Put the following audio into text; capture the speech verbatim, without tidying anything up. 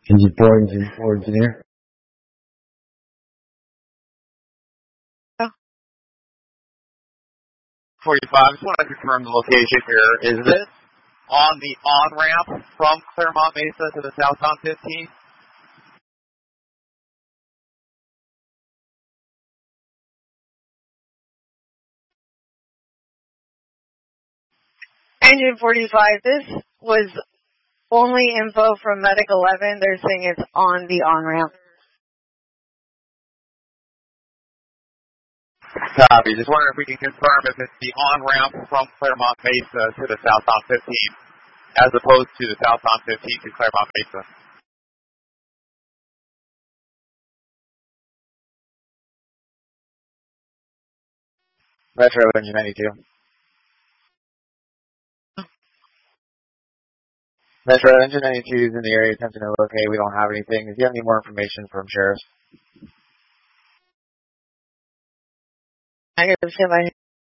Engine four, engine four, engineer. forty-five, just want to confirm the location here. Is this on the on-ramp from Claremont Mesa to the southbound fifteen? Engine forty-five, this was only info from Medic eleven. They're saying it's on the on-ramp. Copy. Just wondering if we can confirm if it's the on-ramp from Claremont Mesa to the southbound fifteen, as opposed to the southbound fifteen to Claremont Mesa. Metro Engine ninety-two. Metro Engine ninety-two is in the area attempting to locate. We don't have anything. Do you have any more information from sheriffs? I gotta see if I